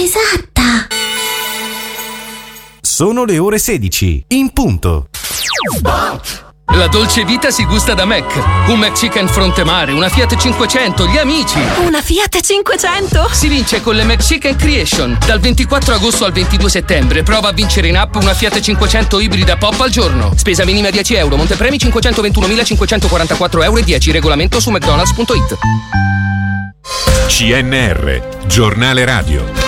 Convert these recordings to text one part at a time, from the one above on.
esatta. Sono le ore 16, in punto. La dolce vita si gusta da Mac. Un McChicken fronte mare, una Fiat 500, gli amici. Una Fiat 500? Si vince con le McChicken Creation. Dal 24 agosto al 22 settembre prova a vincere in app una Fiat 500 ibrida pop al giorno. Spesa minima 10 euro, montepremi 521.544 euro e 10. Regolamento su mcdonalds.it. CNR, giornale radio.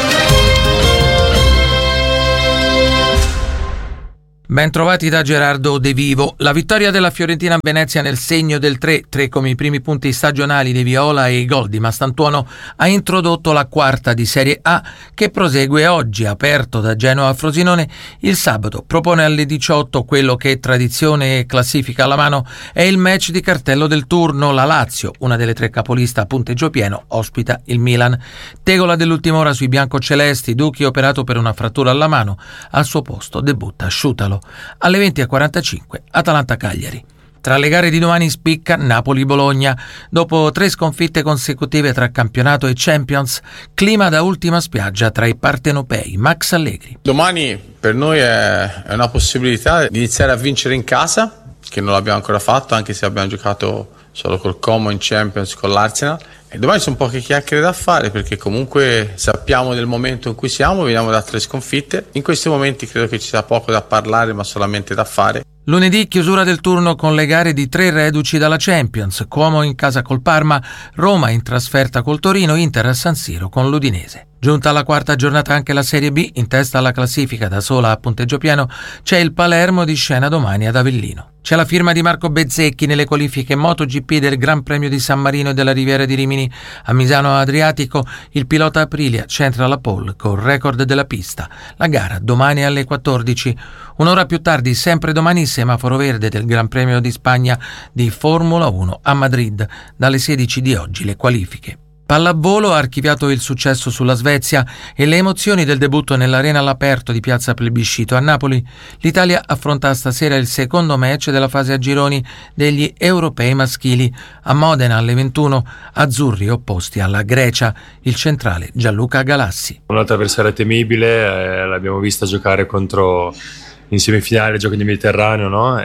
Ben trovati da Gerardo De Vivo. La vittoria della Fiorentina a Venezia nel segno del 3 come i primi punti stagionali di Viola e i gol di Mastantuono ha introdotto la quarta di Serie A che prosegue oggi, aperto da Genoa a Frosinone. Il sabato propone alle 18 quello che tradizione e classifica alla mano è il match di cartello del turno. La Lazio, una delle tre capoliste a punteggio pieno, ospita il Milan. Tegola dell'ultima ora sui biancocelesti, Ducchi operato per una frattura alla mano, al suo posto debutta Sciutalo. Alle 20:45 Atalanta-Cagliari. Tra le gare di domani spicca Napoli-Bologna. Dopo 3 sconfitte consecutive tra campionato e Champions, clima da ultima spiaggia tra i partenopei. Max Allegri. Domani per noi è una possibilità di iniziare a vincere in casa, che non l'abbiamo ancora fatto, anche se abbiamo giocato solo col Como in Champions con l'Arsenal. E domani sono poche chiacchiere da fare, perché comunque sappiamo del momento in cui siamo, veniamo da 3 sconfitte. In questi momenti credo che ci sia poco da parlare, ma solamente da fare. Lunedì chiusura del turno con le gare di 3 reduci dalla Champions. Como in casa col Parma, Roma in trasferta col Torino, Inter a San Siro con l'Udinese. Giunta alla quarta giornata anche la Serie B, in testa alla classifica da sola a punteggio pieno c'è il Palermo di scena domani ad Avellino. C'è la firma di Marco Bezzecchi nelle qualifiche MotoGP del Gran Premio di San Marino e della Riviera di Rimini. A Misano Adriatico il pilota Aprilia centra la pole col record della pista. La gara domani alle 14. Un'ora più tardi, sempre domani, semaforo verde del Gran Premio di Spagna di Formula 1 a Madrid. Dalle 16 di oggi le qualifiche. Pallavolo ha archiviato il successo sulla Svezia e le emozioni del debutto nell'arena all'aperto di Piazza Plebiscito a Napoli. L'Italia affronta stasera il secondo match della fase a gironi degli europei maschili. A Modena alle 21, azzurri opposti alla Grecia, il centrale Gianluca Galassi. Un avversario temibile, l'abbiamo vista giocare contro in semifinale giochi di Mediterraneo, no?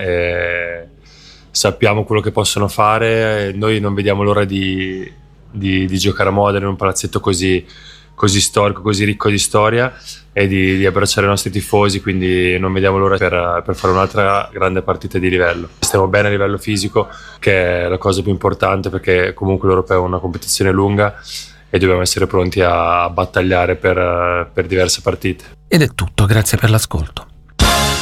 E sappiamo quello che possono fare, noi non vediamo l'ora di giocare a Modena in un palazzetto così storico, così ricco di storia, e di abbracciare i nostri tifosi, quindi non vediamo l'ora per fare un'altra grande partita di livello. Stiamo bene a livello fisico, che è la cosa più importante, perché comunque l'Europeo è una competizione lunga e dobbiamo essere pronti a battagliare per diverse partite. Ed è tutto, grazie per l'ascolto.